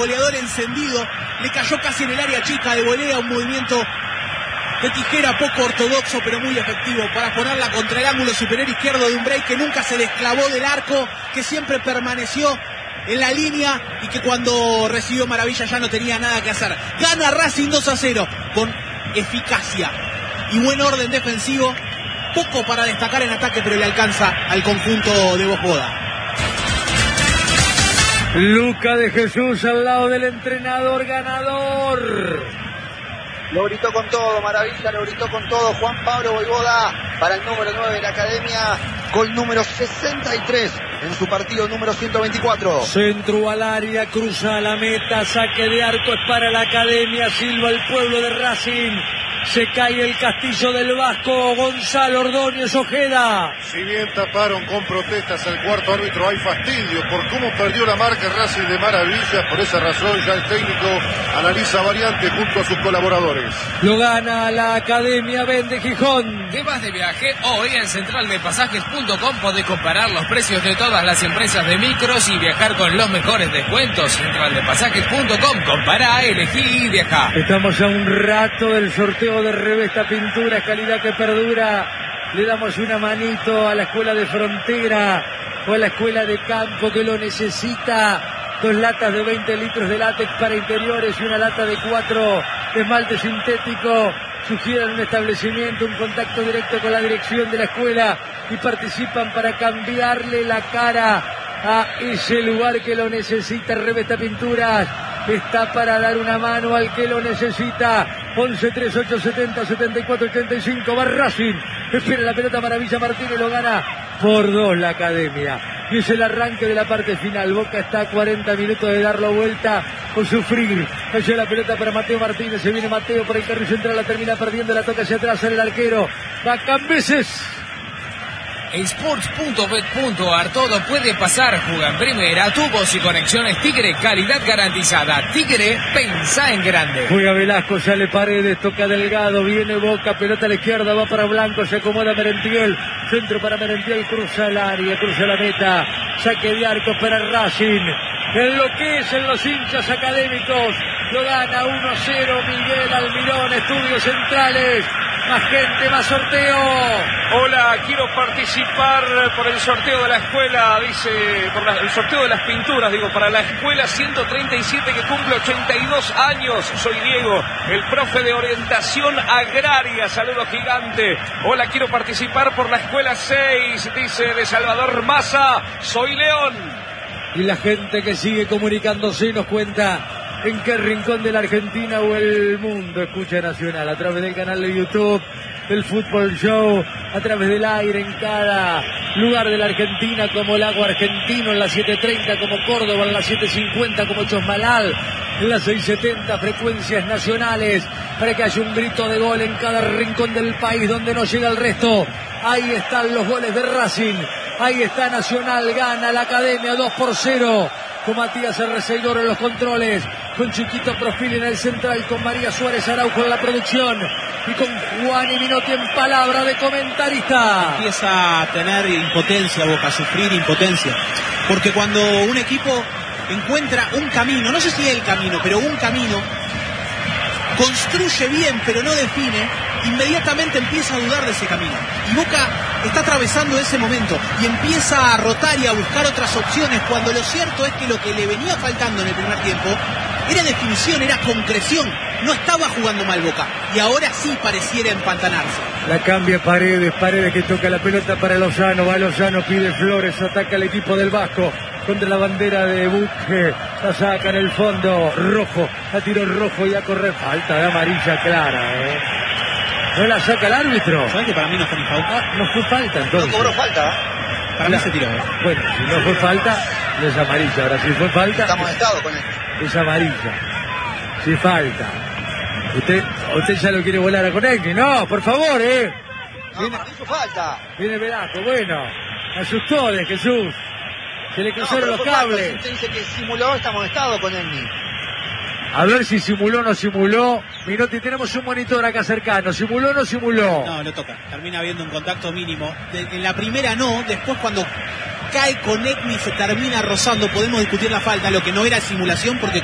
goleador encendido, le cayó casi en el área chica de volea, un movimiento de tijera poco ortodoxo pero muy efectivo para ponerla contra el ángulo superior izquierdo de Umbrail, que nunca se desclavó del arco, que siempre permaneció en la línea y que cuando recibió Maravilla ya no tenía nada que hacer. Gana Racing 2-0 con eficacia y buen orden defensivo. Poco para destacar en ataque, pero le alcanza al conjunto de Vosboda. Luca de Jesús al lado del entrenador ganador. Lo gritó con todo, Maravilla, lo gritó con todo Juan Pablo Vojvoda para el número 9 de la Academia, gol número 63 en su partido número 124. Centro al área, cruza a la meta, saque de arco es para la Academia, silba el pueblo de Racing. Se cae el castillo del Vasco, Gonzalo Ordóñez Ojeda. Si bien taparon con protestas al cuarto árbitro, hay fastidio por cómo perdió la marca Racing de Maravilla. Por esa razón ya el técnico analiza variantes junto a sus colaboradores. Lo gana la Academia Ben de Gijón. ¿Qué vas de viaje? Hoy en centraldepasajes.com podés comparar los precios de todas las empresas de micros y viajar con los mejores descuentos. Centraldepasajes.com, compará, elegí y viajá. Estamos a un rato del sorteo de Revesta Pinturas, calidad que perdura. Le damos una manito a la escuela de Frontera o a la escuela de Campo que lo necesita. 2 latas de 20 litros de látex para interiores y una lata de 4 de esmalte sintético. Sugieren un establecimiento, un contacto directo con la dirección de la escuela y participan para cambiarle la cara a ese lugar que lo necesita. Revesta Pinturas está para dar una mano al que lo necesita. 11 38 70 74 85. Va Racing. Espera la pelota Maravilla Martínez. Lo gana por 2 la Academia. Y es el arranque de la parte final. Boca está a 40 minutos de darlo vuelta o sufrir. Cayó la pelota para Mateo Martínez. Se viene Mateo por el carril central. La termina perdiendo. La toca hacia atrás en el arquero. Va Cambeses. Sports.bet.ar, todo puede pasar. Juega en primera, tubos y conexiones Tigre, calidad garantizada. Tigre, pensá en grande. Juega Velasco, sale Paredes, toca Delgado, viene Boca, pelota a la izquierda, va para Blanco, se acomoda Merentiel, centro para Merentiel, cruza el área, cruza la meta, saque de arco para Racing. Enloquecen los hinchas académicos, lo gana 1-0 Miguel Almirón, Estudios Centrales. Más gente, más sorteo. Hola, quiero participar por el sorteo de la escuela, dice, el sorteo de las pinturas, digo, para la escuela 137 que cumple 82 años. Soy Diego, el profe de orientación agraria. Saludo gigante. Hola, quiero participar por la escuela 6, dice de Salvador Massa. Soy León. Y la gente que sigue comunicándose nos cuenta en qué rincón de la Argentina o el mundo escucha Nacional, a través del canal de YouTube, del Fútbol Show, a través del aire en cada lugar de la Argentina, como Lago Argentino en la 730, como Córdoba en la 750, como Chosmalal en las 670, frecuencias nacionales, para que haya un grito de gol en cada rincón del país donde no llega el resto. Ahí están los goles de Racing, ahí está Nacional, gana la Academia 2-0. Con Matías Arreceidor en los controles, con Chiquito Profil en el central, con María Suárez Araujo en la producción y con Juan y Minotti en palabra de comentarista. Empieza a tener impotencia Boca, a sufrir impotencia, porque cuando un equipo encuentra un camino, no sé si es el camino, pero un camino, construye bien pero no define, inmediatamente empieza a dudar de ese camino. Y Boca está atravesando ese momento y empieza a rotar y a buscar otras opciones, cuando lo cierto es que lo que le venía faltando en el primer tiempo era definición, era concreción. No estaba jugando mal Boca y ahora sí pareciera empantanarse. La cambia Paredes que toca la pelota para Lozano, va Lozano, pide Flores, ataca el equipo del Vasco contra la bandera de Buque, la saca en el fondo, Rojo, la tiró Rojo y a correr, falta de amarilla clara, ¿no la saca el árbitro? ¿Sabes que para mí no fue ni falta? No fue falta entonces. No cobró falta. Para mí se tiró. Bueno, si no fue falta, no es amarilla. Ahora si fue falta, estamos estado con él. Es amarilla. Si falta. Usted ya lo quiere volar a Conecti. No, por favor, No, para mí fue falta. Viene Velasco, bueno. Me asustó de Jesús. Se le cruzaron los cables. Si usted dice que simuló, estamos estado con él. A ver si simuló o no simuló. Minotti, tenemos un monitor acá cercano. ¿Simuló o no simuló? No, lo toca. Termina habiendo un contacto mínimo. En la primera no. Después cuando cae con Ekni se termina rozando. Podemos discutir la falta. Lo que no era simulación porque